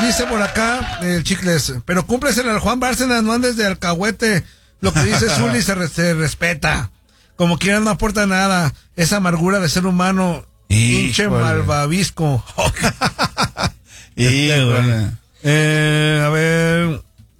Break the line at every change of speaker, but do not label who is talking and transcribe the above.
dice por acá el Chicles, pero cúmplesela al Juan Bárcenas, no andes de alcahuete. Lo que dice Zuli se respeta. Como quieran no aporta nada. Esa amargura de ser humano, hinche malvavisco.
Híjole.
A ver,